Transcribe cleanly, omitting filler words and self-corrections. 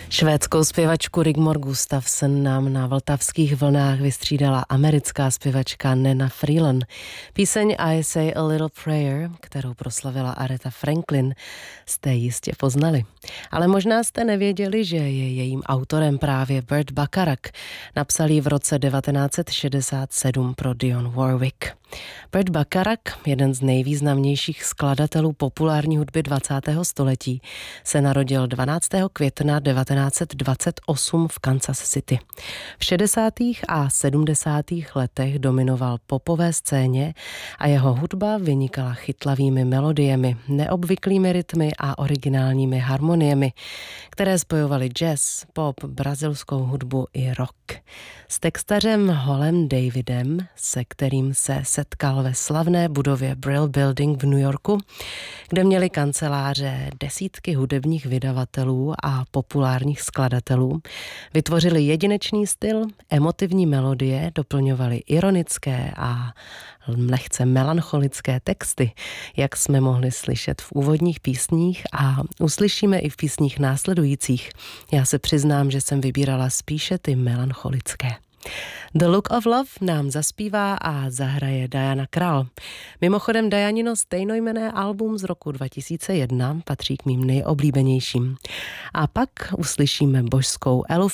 Švédskou zpěvačku Rigmor Gustafsson nám na vltavských vlnách vystřídala americká zpěvačka Nena Freeland. Píseň I Say a Little Prayer, kterou proslavila Aretha Franklin, jste jistě poznali. Ale možná jste nevěděli, že je jejím autorem právě Burt Bacharach. Napsal ji v roce 1967 pro Dionne Warwick. Burt Bacharach, jeden z nejvýznamnějších skladatelů populární hudby 20. století, se narodil 12. května 1928 v Kansas City. V 60. a 70. letech dominoval popové scéně a jeho hudba vynikala chytlavými melodiemi, neobvyklými rytmy a originálními harmoniemi, které spojovaly jazz, pop, brazilskou hudbu i rock. S textařem Holem Davidem, se kterým se setkal ve slavné budově Brill Building v New Yorku, kde měli kanceláře desítky hudebních vydavatelů a populárních skladatelů, vytvořili jedinečný styl, emotivní melodie, doplňovali ironické a lehce melancholické texty, jak jsme mohli slyšet v úvodních písních a uslyšíme i v písních následujících. Já se přiznám, že jsem vybírala spíše ty melancholické. The Look of Love nám zaspívá a zahraje Diana Krall. Mimochodem Dianino stejnojmenné album z roku 2001 patří k mým nejoblíbenějším. A pak uslyšíme božskou Elu